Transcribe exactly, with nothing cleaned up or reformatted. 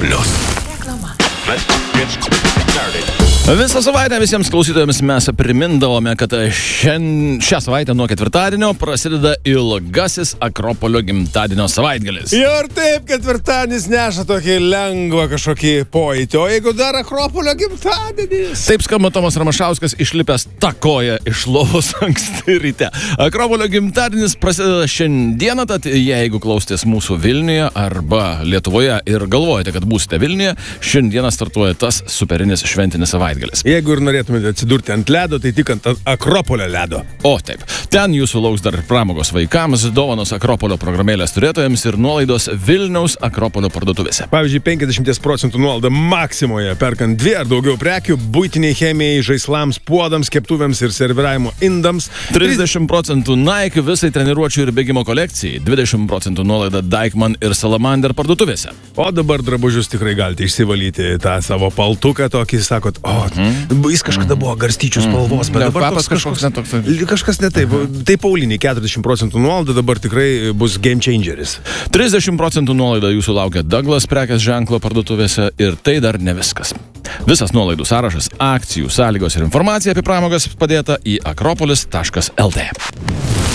plius. Visą savaitę visiems klausytojams mes primindavome, kad šian, šią savaitę nuo ketvirtadienio prasideda ilgasis Akropolio gimtadienio savaitgalis. Ir taip, ketvirtadienis neša tokį lengvą kažkokį pojūtį, o jeigu dar Akropolio gimtadienis. Taip skamba Tomas Ramašauskas išlipęs takoja iš lovos anksti ryte. Akropolio gimtadienis prasideda šiandieną, tad jeigu klausotės mūsų Vilniuje arba Lietuvoje ir galvojate, kad būsite Vilniuje, šiandieną startuoja tas superinis šventinis savaitgalis. Jeigu ir norėtumėte atsidurti ant ledo, tai tik ant Akropolio ledo. O taip, ten jūsų lauks dar pramogos vaikams, dovanos Akropolio programėlės turėtojams ir nuolaidos Vilniaus Akropolio parduotuvėse. Pavyzdžiui, penkiasdešimt procentų nuolaida Maksimoje, perkant dvi ar daugiau prekių, buitiniai chemijai, žaislams, puodams, keptuvėms ir serviravimo indams. trisdešimt procentų Nike visai treniruočių ir bėgimo kolekcijai, dvidešimt procentų nuolaida Deichmann ir Salamander parduotuvėse. O dabar drabužius tikrai galite išsivalyti tą savo paltuką, tokį sakot, o, mm. jis kažkada buvo garstyčių spalvos, bet dabar papas kažkoks netoks. Kažkas ne taip. Tai Paulinį keturiasdešimt procentų nuolaida dabar tikrai bus game changeris. trisdešimt procentų nuolaida jūsų laukia Douglas prekės ženklo parduotuvėse ir tai dar ne viskas. Visas nuolaidų sąrašas, akcijų, sąlygos ir informacija apie pramogas padėta į akropolis taškas lt.